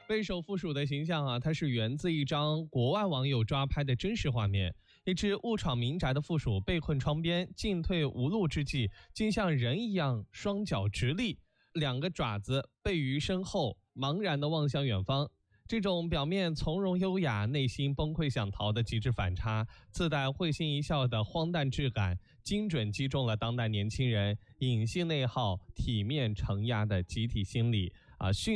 被首附属的形象它是源自一张国外网友抓拍的真实画面。一只误闯民宅的附属被困窗边，进退无路之际，竟像人一样双脚直立，两个爪子背于身后，茫然地望向远方。这种表面从容优雅，内心崩溃想逃的极致反差，自带会心一笑的荒诞质感，精准击中了当代年轻人隐性内耗、体面承压的集体心理